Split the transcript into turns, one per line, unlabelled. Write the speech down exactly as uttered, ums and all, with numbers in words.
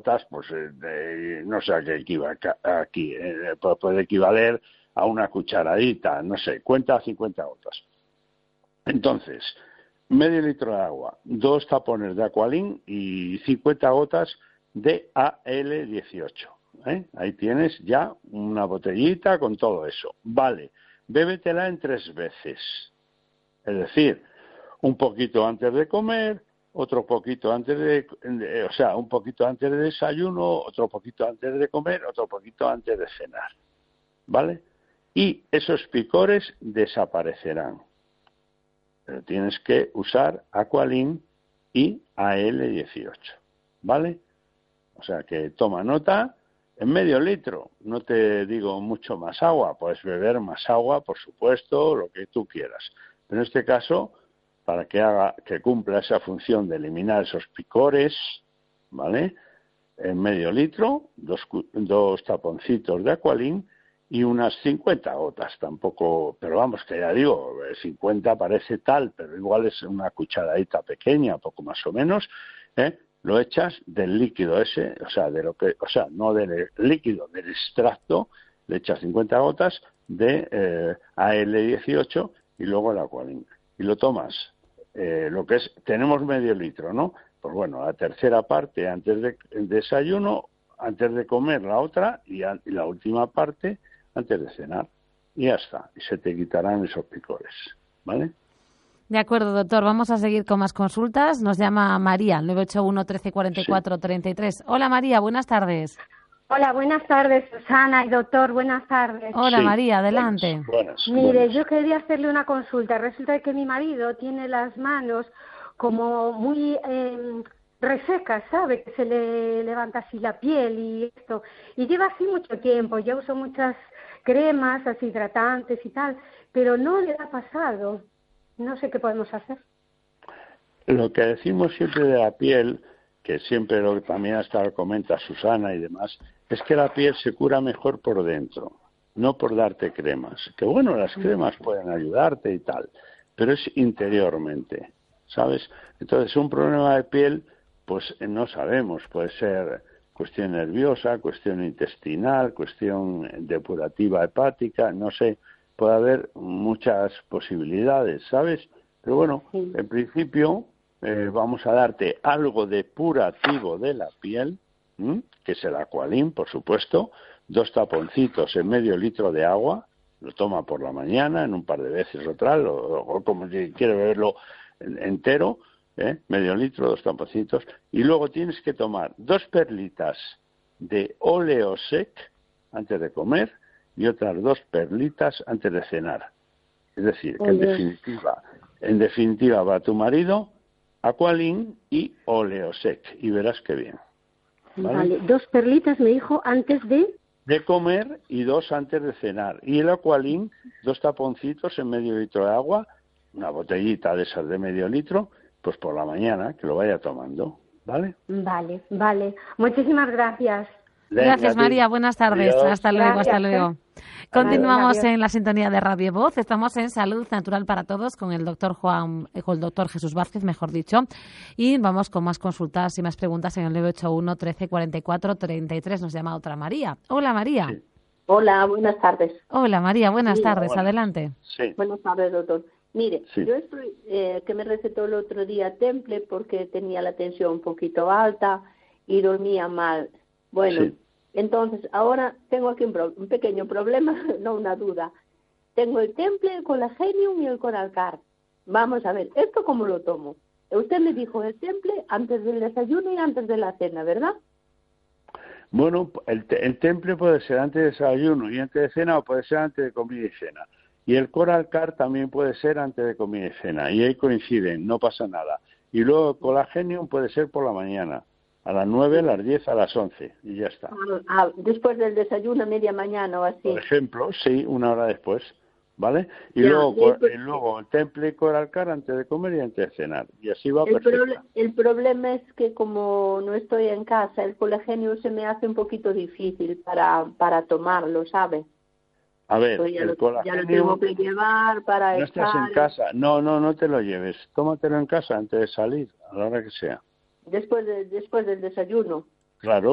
gotas, pues eh, de, no sé a qué equivale aquí, eh, puede equivaler a una cucharadita, no sé, cuenta cincuenta gotas. Entonces, medio litro de agua, dos tapones de Aqualin y cincuenta gotas de A L dieciocho. ¿eh? Ahí tienes ya una botellita con todo eso. Vale, bébetela en tres veces. Es decir, un poquito antes de comer, otro poquito antes de, de, o sea, un poquito antes de desayuno, otro poquito antes de comer, otro poquito antes de cenar. ¿Vale? Y esos picores desaparecerán. Pero tienes que usar Aqualin y A L dieciocho, ¿vale? O sea que toma nota, en medio litro, no te digo mucho más agua, puedes beber más agua, por supuesto, lo que tú quieras. Pero en este caso, para que haga, que cumpla esa función de eliminar esos picores, ¿vale? En medio litro, dos, dos taponcitos de Aqualin y unas cincuenta gotas, tampoco, pero vamos, que ya digo, cincuenta parece tal, pero igual es una cucharadita pequeña, poco más o menos, ¿eh? Lo echas del líquido ese, o sea, de lo que, o sea, no del líquido, del extracto, le echas cincuenta gotas de eh, A L dieciocho y luego el Aqualin. Y lo tomas, eh, lo que es, tenemos medio litro, ¿no? Pues bueno, la tercera parte antes del de desayuno, antes de comer la otra y, a, y la última parte antes de cenar, y ya está, y se te quitarán esos picores, ¿vale?
De acuerdo, doctor, vamos a seguir con más consultas. Nos llama María, nueve ocho uno, trece, cuarenta y cuatro, treinta y tres. Hola María, buenas tardes.
Hola, buenas tardes, Susana y doctor, buenas tardes.
Hola
Sí,
María, adelante.
Buenas, buenas,
Mire,
buenas.
yo quería hacerle una consulta. Resulta que mi marido tiene las manos como muy eh, resecas, ¿sabe? Que se le levanta así la piel y esto. Y lleva así mucho tiempo, ya uso muchas cremas, así hidratantes y tal, pero no le ha pasado. No sé qué podemos hacer.
Lo que decimos siempre de la piel, que siempre lo que también hasta lo comenta Susana y demás, es que la piel se cura mejor por dentro, no por darte cremas. Que bueno, las cremas pueden ayudarte y tal, pero es interiormente, ¿sabes? Entonces, un problema de piel, pues no sabemos, puede ser cuestión nerviosa, cuestión intestinal, cuestión depurativa hepática, no sé, puede haber muchas posibilidades, ¿sabes? Pero bueno,
Sí.
en principio eh, vamos a darte algo depurativo de la piel, ¿m? Que es el Aqualin, por supuesto, dos taponcitos en medio litro de agua, lo toma por la mañana, en un par de veces o tal, o, o como si quiere beberlo entero, ¿eh? Medio litro, dos taponcitos, y luego tienes que tomar dos perlitas de Oleosec antes de comer y otras dos perlitas antes de cenar. Es decir, que en definitiva, en definitiva va tu marido, Aqualin y Oleosec, y verás qué bien. ¿Vale?
Vale, dos perlitas me dijo antes de...
De comer y dos antes de cenar. Y el Aqualin, dos taponcitos en medio litro de agua, una botellita de esas de medio litro, pues por la mañana, que lo vaya tomando, ¿vale?
Vale, vale. Muchísimas gracias.
Venga,
Gracias María, buenas tardes.
Adiós.
Hasta luego,
Gracias,
hasta luego.
¿eh?
Continuamos
Adiós.
en la sintonía de Radio Voz. Estamos en Salud Natural para Todos con el doctor Juan, con el doctor Jesús Vázquez, mejor dicho. Y vamos con más consultas y más preguntas en el nueve ocho uno, trece, cuarenta y cuatro, treinta y tres. Nos llama otra María. Hola María.
Sí.
Hola, buenas tardes.
Hola María, buenas
Sí,
tardes.
hola.
Adelante.
Sí.
Buenas tardes, doctor. Mire,
Sí.
yo estoy, eh, que me recetó el otro día Temple porque tenía la tensión un poquito alta y dormía mal. Bueno,
Sí.
entonces ahora tengo aquí un, pro- un pequeño problema, no una duda. Tengo el Temple, el Colagenium y el Coralcar. Vamos a ver, ¿esto cómo lo tomo? Usted me dijo el Temple antes del desayuno y antes de la cena, ¿verdad?
Bueno, el, te- el temple puede ser antes de desayuno y antes de cena, o puede ser antes de comida y cena. Y el Coralcar también puede ser antes de comida y cena. Y ahí coinciden, no pasa nada. Y luego el Colagenium puede ser por la mañana, a las nueve, a las diez, a las once, y ya está.
Ah, ah, después del desayuno, a media mañana o así.
Por ejemplo, sí, una hora después, ¿vale? Y
Ya,
luego,
y el pro-
y luego el temple y Coralcar antes de comer y antes de cenar. Y así va
El,
perfecto.
proble- el problema es que como no estoy en casa, el colágeno se me hace un poquito difícil para, para tomarlo, ¿sabe?
A ver,
Pues ya,
el
lo, ya lo
Colagenium...
tengo que llevar para
No estás
echar.
en casa. No, no, no te lo lleves. Tómatelo en casa antes de salir, a la hora que sea.
Después, de, después del desayuno.
Claro.